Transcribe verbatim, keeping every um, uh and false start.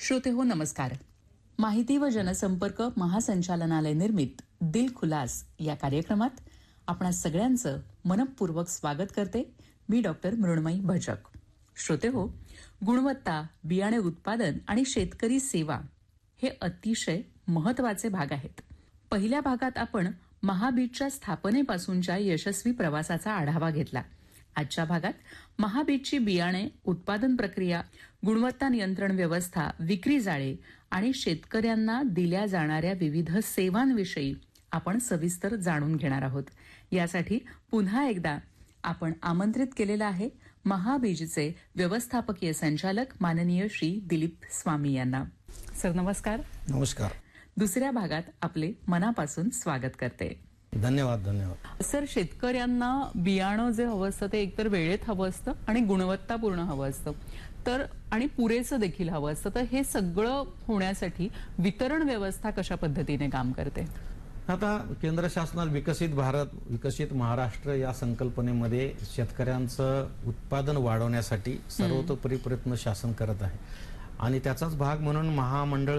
श्रोते हो नमस्कार. माहिती व जनसंपर्क महासंचालनालय निर्मित दिल खुलास या कार्यक्रमात आपणा सगळ्यांचं मनपूर्वक स्वागत करते. मी डॉक्टर मृण्मयी भजक. श्रोते हो, गुणवत्ता, बियाणे उत्पादन आणि शेतकरी सेवा हे अतिशय महत्वाचे भाग आहेत. पहिल्या भागात आपण महाबीजच्या स्थापनेपासूनच्या यशस्वी प्रवासाचा आढावा घेतला. आजच्या भागात महाबीजची बियाणे, उत्पादन प्रक्रिया, गुणवत्ता नियंत्रण व्यवस्था, विक्री जाळे आणि शेतकऱ्यांना दिल्या जाणाऱ्या विविध सेवांविषयी आपण सविस्तर जाणून घेणार आहोत. यासाठी पुन्हा एकदा आपण आमंत्रित केलेलं आहे महाबीजचे व्यवस्थापकीय संचालक माननीय श्री दिलीप स्वामी यांना. सर नमस्कार. नमस्कार. दुसऱ्या भागात आपले मनापासून स्वागत करते. धन्यवाद. धन्यवाद. सर, शेतकऱ्यांना बियाणं जे हवं असतं ते एकतर वेळेत हवं असतं आणि गुणवत्तापूर्ण हवं असतं, तर आणि पुरेसं देखील हवं असतं. तर हे सगळं होण्यासाठी वितरण व्यवस्था कशा पद्धतीने काम करते? आता केंद्र शासनाने विकसित भारत, विकसित महाराष्ट्र या संकल्पनेमध्ये शेतकऱ्यांचं उत्पादन वाढवण्यासाठी सर्वतोपरी प्रयत्न शासन करत आहे आणि त्याचाच भाग म्हणून महामंडळ